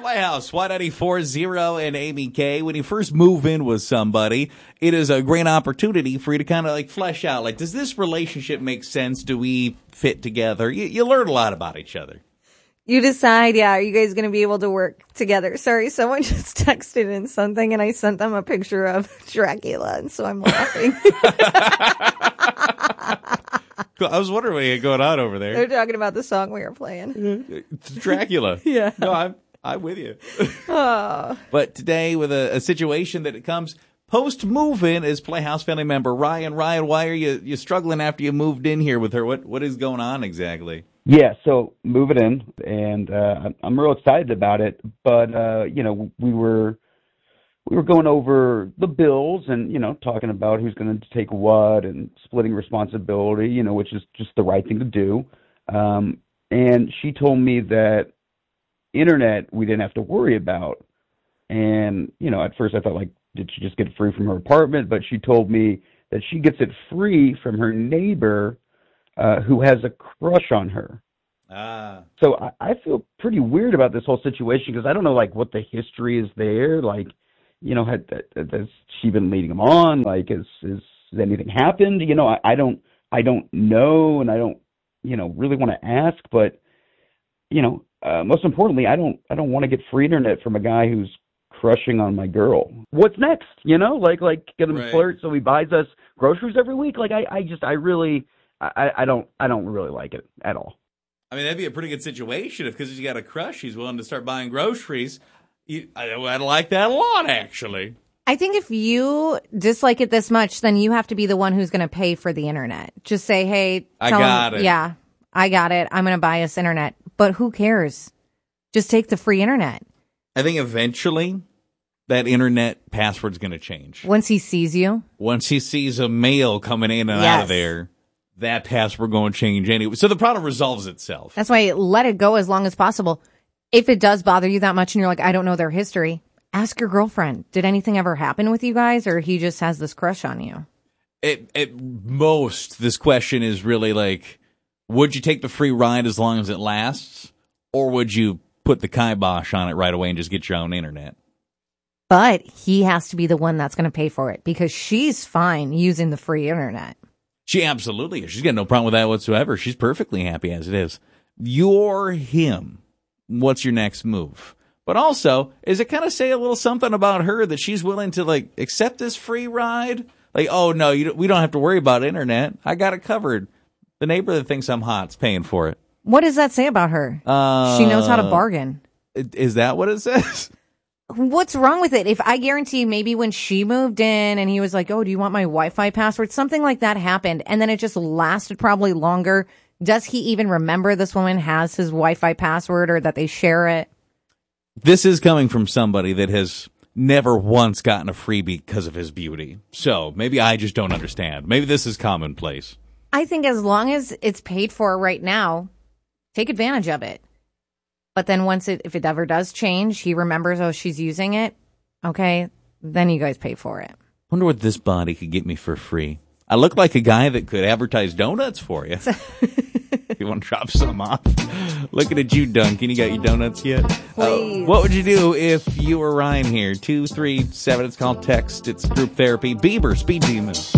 Playhouse, Y94.0 and Amy K. When you first move in with somebody, it is a great opportunity for you to kind of like flesh out, like, does this relationship make sense? Do we fit together? You learn a lot about each other. You decide, are you guys going to be able to work together? Sorry, someone just texted in something, and I sent them a picture of Dracula, and so I'm laughing. I was wondering what you had going on over there. They're talking about the song we were playing. It's Dracula. Yeah. No, I'm with you. But today, with a situation that it comes post-move-in, is Playhouse family member Ryan. Ryan, why are you struggling after you moved in here with her? What is going on exactly? Yeah, so moving in, and I'm real excited about it. But we were going over the bills and talking about who's going to take what and splitting responsibility, which is just the right thing to do. And she told me that internet we didn't have to worry about. And at first I thought, like, did she just get it free from her apartment? But she told me that she gets it free from her neighbor, who has a crush on her. So I feel pretty weird about this whole situation because I don't know, like, what the history is there. Like, has she been leading him on? Like, has anything happened? I don't know, and I don't, really want to ask. But, most importantly, I don't want to get free internet from a guy who's crushing on my girl. What's next? Like get him to flirt so he buys us groceries every week. Like, I don't really like it at all. I mean, that'd be a pretty good situation if, because he's got a crush, he's willing to start buying groceries. I'd like that a lot, actually. I think if you dislike it this much, then you have to be the one who's going to pay for the internet. Just say, hey, I got it. Yeah, I got it. I'm going to buy us internet. But who cares? Just take the free internet. I think eventually that internet password's going to change. Once he sees you? Once he sees a mail coming in and out of there, that password going to change anyway. So the problem resolves itself. That's why let it go as long as possible. If it does bother you that much and you're like, I don't know their history, ask your girlfriend. Did anything ever happen with you guys, or he just has this crush on you? At most, this question is really like, would you take the free ride as long as it lasts, or would you put the kibosh on it right away and just get your own internet? But he has to be the one that's going to pay for it because she's fine using the free internet. She absolutely is. She's got no problem with that whatsoever. She's perfectly happy as it is. You're him. What's your next move? But also, does it kind of say a little something about her that she's willing to, like, accept this free ride? Like, oh, no, we don't have to worry about internet. I got it covered. The neighbor that thinks I'm hot's paying for it. What does that say about her? She knows how to bargain. Is that what it says? What's wrong with it? If I guarantee maybe when she moved in and he was like, oh, do you want my Wi-Fi password? Something like that happened. And then it just lasted probably longer. Does he even remember this woman has his Wi-Fi password or that they share it? This is coming from somebody that has never once gotten a freebie because of his beauty. So maybe I just don't understand. Maybe this is commonplace. I think as long as it's paid for right now, take advantage of it. But then if it ever does change, he remembers, oh, she's using it. Okay, then you guys pay for it. Wonder what this body could get me for free. I look like a guy that could advertise donuts for you. If you want to drop some off. Looking at you, Duncan. You got your donuts yet? Please. What would you do if you were Ryan here? 237. It's called text. It's group therapy. Bieber, Speed Demon.